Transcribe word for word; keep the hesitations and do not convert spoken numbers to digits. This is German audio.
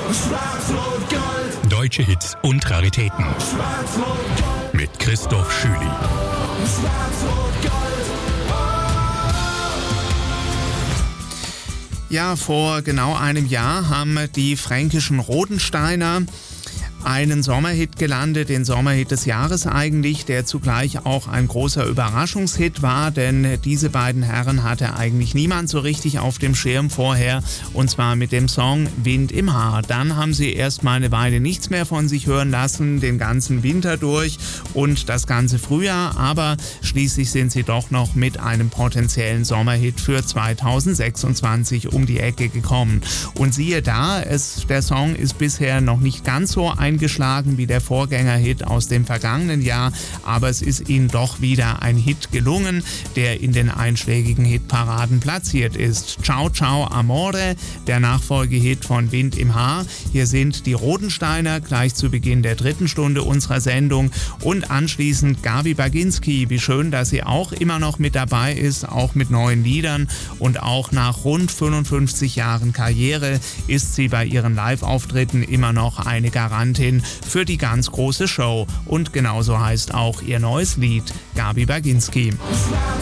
Schwarz-Rot-Gold. Deutsche Hits und Raritäten. Schwarz-Rot-Gold. Mit Christoph Schüli. Schwarz-Rot-Gold. Ja, vor genau einem Jahr haben die fränkischen Rodensteiner einen Sommerhit gelandet, den Sommerhit des Jahres eigentlich, der zugleich auch ein großer Überraschungshit war, denn diese beiden Herren hatte eigentlich niemand so richtig auf dem Schirm vorher, und zwar mit dem Song Wind im Haar. Dann haben sie erst mal eine Weile nichts mehr von sich hören lassen, den ganzen Winter durch und das ganze Frühjahr, aber schließlich sind sie doch noch mit einem potenziellen Sommerhit für zweitausendsechsundzwanzig um die Ecke gekommen. Und siehe da, es, der Song ist bisher noch nicht ganz so eingeschlagen wie der Vorgängerhit aus dem vergangenen Jahr, aber es ist ihnen doch wieder ein Hit gelungen, der in den einschlägigen Hitparaden platziert ist. Ciao Ciao Amore, der Nachfolgehit von Wind im Haar. Hier sind die Rodensteiner gleich zu Beginn der dritten Stunde unserer Sendung und anschließend Gabi Baginski. Wie schön, dass sie auch immer noch mit dabei ist, auch mit neuen Liedern, und auch nach rund fünfundfünfzig Jahren Karriere ist sie bei ihren Live-Auftritten immer noch eine Garantin für die ganz große Show. Und genauso heißt auch ihr neues Lied, Gabi Baginski.